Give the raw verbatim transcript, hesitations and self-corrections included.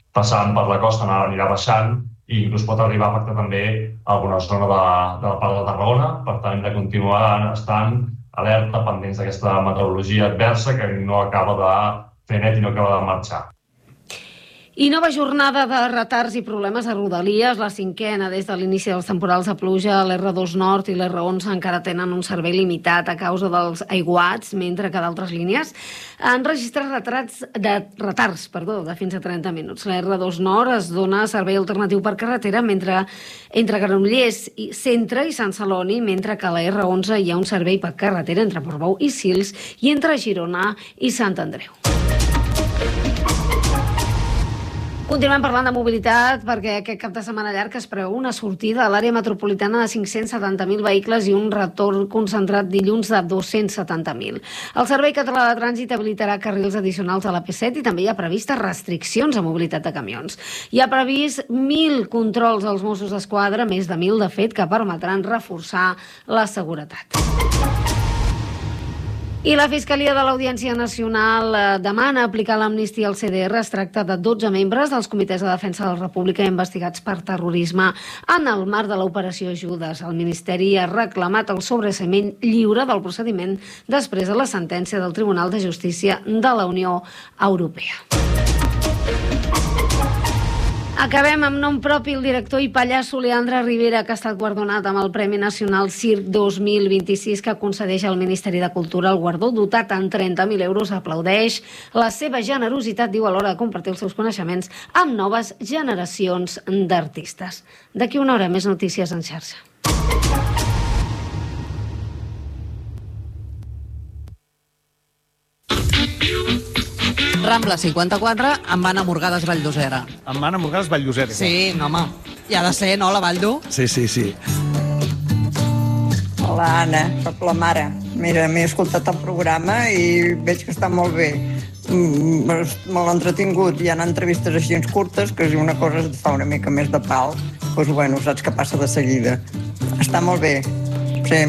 passant per la costa anirà baixant i inclús pot arribar a afectar també alguna zona de, de la part de Tarragona. Per tant, hem de continuar estant alerta, pendents d'aquesta meteorologia adversa que no acaba de fer net i no acaba de marxar. I nova jornada de retards i problemes a Rodalies, la cinquena des de l'inici dels temporals de pluja. l'erre dos Nord i l'erre onze encara tenen un servei limitat a causa dels aiguats, mentre que d'altres línies han registrat retards de, retards, perdó, de fins a trenta minuts. l'erre dos Nord es dona servei alternatiu per carretera mentre entre Granollers i Centre i Sant Celoni, mentre que a l'erre onze hi ha un servei per carretera entre Portbou i Sils i entre Girona i Sant Andreu. Continuem parlant de mobilitat perquè aquest cap de setmana llarg es preveu una sortida a l'àrea metropolitana de cinc-cents setanta mil vehicles i un retorn concentrat dilluns de dos-cents setanta mil. El Servei Català de Trànsit habilitarà carrils addicionals a la P set i també hi ha previstes restriccions a mobilitat de camions. Hi ha previst mil controls als Mossos d'Esquadra, més de mil de fet, que permetran reforçar la seguretat. I la Fiscalia de l'Audiència Nacional demana aplicar l'amnistia al ce de erre. Es tracta de dotze membres dels comitès de defensa de la República investigats per terrorisme en el marc de l'operació Judes. El Ministeri ha reclamat el sobreseïment lliure del procediment després de la sentència del Tribunal de Justícia de la Unió Europea. Acabem amb nom propi. El director i pallasso Leandre Rivera, que ha estat guardonat amb el Premi Nacional Circ dos mil vint-i-sis que concedeix al Ministeri de Cultura. El guardó, dotat en trenta mil euros, aplaudeix la seva generositat, diu, a l'hora de compartir els seus coneixements amb noves generacions d'artistes. D'aquí una hora, més notícies en xarxa. Rambla cinquanta-quatre, amb Anna Morgades Valldosera. Amb Anna Morgades Valldosera. Sí, no, home. Hi ha de ser, no, la Valldo? Sí, sí, sí. Hola, Anna, soc la mare. Mira, m'he escoltat el programa i veig que està molt bé. Molt entretingut. Hi ha entrevistes així curtes que si una cosa et fa una mica més de pal, doncs bueno, saps que passa de seguida. Està molt bé.